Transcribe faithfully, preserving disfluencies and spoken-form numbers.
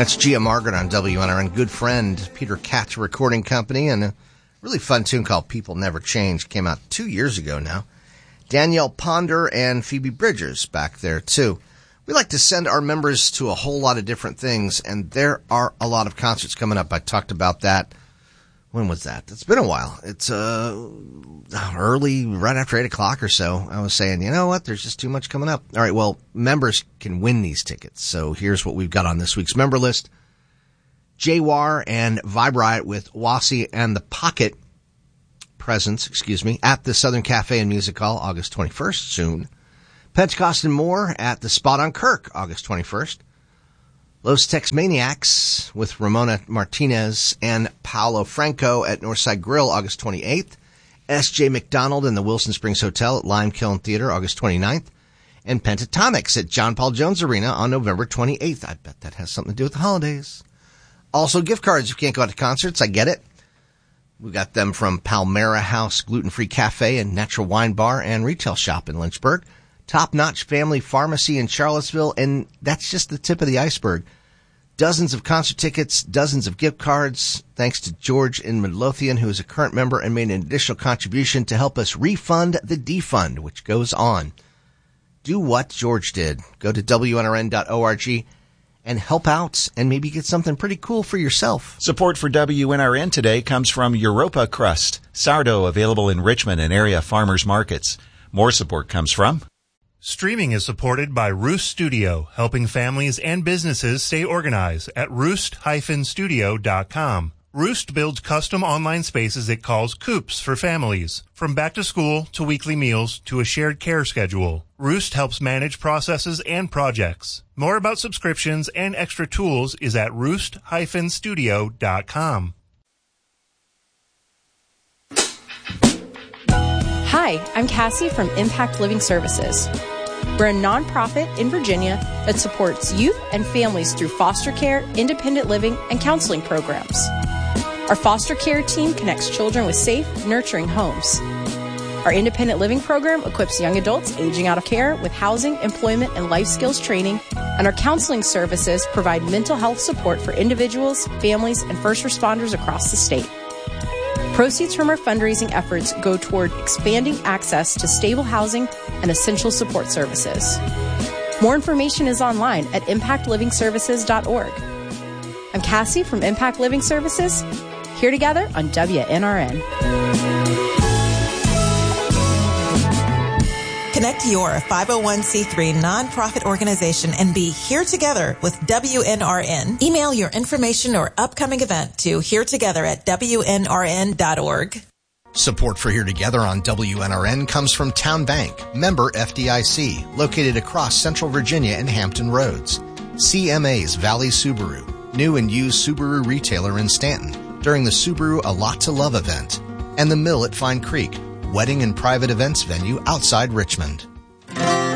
That's Gia Margaret on W N R N. Good friend, Peter Katz Recording Company, and a really fun tune called People Never Change. Came out two years ago now. Danielle Ponder and Phoebe Bridgers back there, too. We like to send our members to a whole lot of different things, and there are a lot of concerts coming up. I talked about that. When was that? It's been a while. It's uh early, right after eight o'clock or so. I was saying, you know what? There's just too much coming up. All right, well, members can win these tickets. So here's what we've got on this week's member list. J W A R and Vibe Riot with Wasi and the Pocket presents, excuse me, at the Southern Cafe and Music Hall, August twenty-first, soon. Pentecost and More at the Spot on Kirk, August twenty-first. Los Tex Maniacs with Ramona Martinez and Paolo Franco at Northside Grill, August twenty-eighth. S J McDonald and the Wilson Springs Hotel at Lime Kiln Theater, August twenty-ninth. And Pentatonics at John Paul Jones Arena on November twenty-eighth. I bet that has something to do with the holidays. Also, gift cards if you can't go out to concerts. I get it. We got them from Palmera House Gluten-Free Cafe and Natural Wine Bar and Retail Shop in Lynchburg. Top-notch family pharmacy in Charlottesville, and that's just the tip of the iceberg. Dozens of concert tickets, dozens of gift cards, thanks to George in Midlothian, who is a current member and made an additional contribution to help us refund the defund, which goes on. Do what George did. Go to W N R N dot org and help out and maybe get something pretty cool for yourself. Support for W N R N today comes from Europa Crust, sourdough available in Richmond and area farmers markets. More support comes from... Streaming is supported by Roost Studio, helping families and businesses stay organized at roost dash studio dot com. Roost builds custom online spaces it calls Coops for families. From back to school to weekly meals to a shared care schedule, Roost helps manage processes and projects. More about subscriptions and extra tools is at roost dash studio dot com. Hi, I'm Cassie from Impact Living Services. We're a nonprofit in Virginia that supports youth and families through foster care, independent living, and counseling programs. Our foster care team connects children with safe, nurturing homes. Our independent living program equips young adults aging out of care with housing, employment, and life skills training, and our counseling services provide mental health support for individuals, families, and first responders across the state. Proceeds from our fundraising efforts go toward expanding access to stable housing and essential support services. More information is online at impact living services dot org. I'm Cassie from Impact Living Services, here together on W N R N. Connect your five oh one c three nonprofit organization and be here together with W N R N. Email your information or upcoming event to here together at W N R N dot org. Support for Here Together on W N R N comes from Town Bank, member F D I C, located across Central Virginia and Hampton Roads. C M A's Valley Subaru, new and used Subaru retailer in Stanton, during the Subaru A Lot to Love event. And The Mill at Fine Creek, wedding and private events venue outside Richmond.